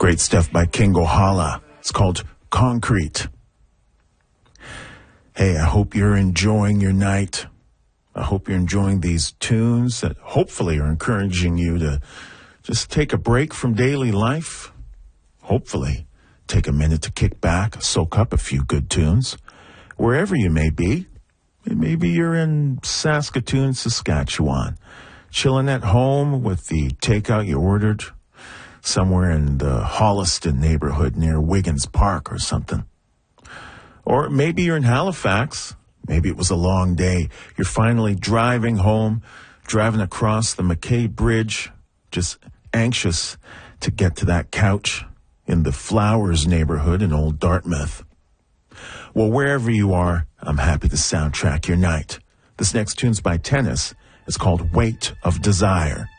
Great stuff by King Ohala. It's called Concrete. Hey, I hope you're enjoying your night. I hope you're enjoying these tunes that hopefully are encouraging you to just take a break from daily life. Hopefully, take a minute to kick back, soak up a few good tunes, wherever you may be. Maybe you're in Saskatoon, Saskatchewan, chilling at home with the takeout you ordered somewhere in the Holliston neighborhood near Wiggins Park or something. Or maybe you're in Halifax. Maybe it was a long day. You're finally driving home, driving across the McKay Bridge, just anxious to get to that couch in the Flowers neighborhood in Old Dartmouth. Well, wherever you are, I'm happy to soundtrack your night. This next tune's by Tennis. It's called Weight of Desire.